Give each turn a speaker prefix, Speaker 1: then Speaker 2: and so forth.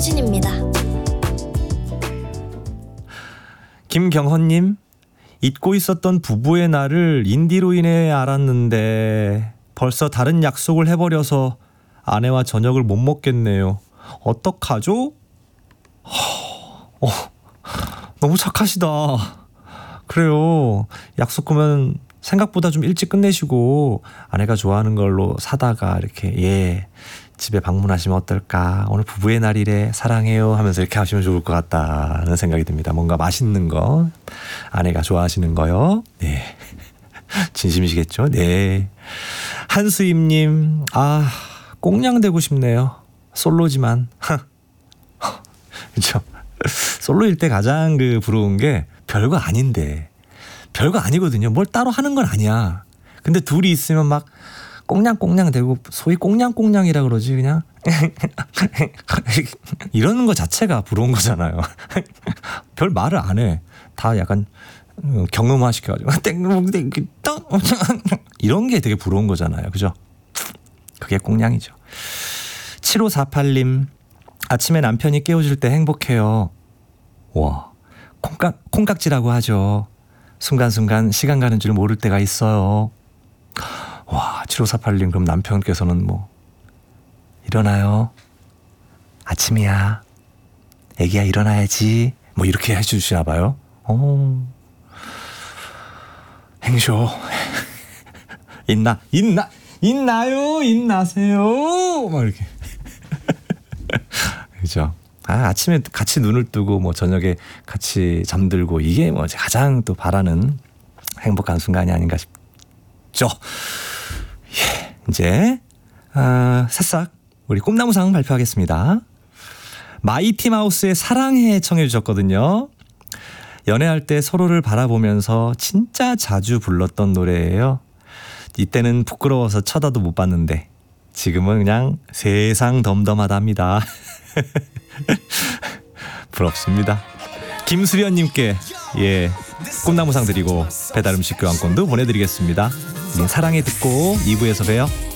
Speaker 1: 서진입니다.
Speaker 2: 김경헌님, 잊고 있었던 부부의 날을 인디로 인해 알았는데 벌써 다른 약속을 해버려서 아내와 저녁을 못 먹겠네요. 어떡하죠? 너무 착하시다. 그래요. 약속 하면 생각보다 좀 일찍 끝내시고 아내가 좋아하는 걸로 사다가 이렇게 집에 방문하시면 어떨까. 오늘 부부의 날이래, 사랑해요 하면서 이렇게 하시면 좋을 것 같다는 생각이 듭니다. 뭔가 맛있는 거, 아내가 좋아하시는 거요. 네. 진심이시겠죠? 네. 한수임님, 꽁냥 되고 싶네요. 솔로지만. 그렇죠. 솔로일 때 가장 부러운 게 별거 아닌데, 별거 아니거든요. 뭘 따로 하는 건 아니야. 근데 둘이 있으면 막 꽁냥꽁냥 되고, 소위 꽁냥꽁냥이라 그러지, 그냥 이러는 거 자체가 부러운 거잖아요. 별 말을 안 해. 다 약간 경음화 시켜가지고 이런 게 되게 부러운 거잖아요. 그죠? 그게 꽁냥이죠. 7548님, 아침에 남편이 깨워줄 때 행복해요. 와, 콩깍지라고 하죠. 순간순간 시간 가는 줄 모를 때가 있어요. 와, 7548님, 그럼 남편께서는 일어나요. 아침이야. 애기야, 일어나야지. 이렇게 해주시나 봐요. 행쇼. 있나요? 있나세요? 막 이렇게. 그죠? 아침에 같이 눈을 뜨고 저녁에 같이 잠들고, 이게 가장 또 바라는 행복한 순간이 아닌가 싶죠. 예, 이제 새싹 우리 꿈나무상 발표하겠습니다. 마이티마우스의 사랑해 청해 주셨거든요. 연애할 때 서로를 바라보면서 진짜 자주 불렀던 노래예요. 이때는 부끄러워서 쳐다도 못 봤는데 지금은 그냥 세상 덤덤하답니다. 부럽습니다. 김수련님께 꿈나무상 드리고 배달음식 교환권도 보내드리겠습니다. 우린 사랑해 듣고 2부에서 봬요.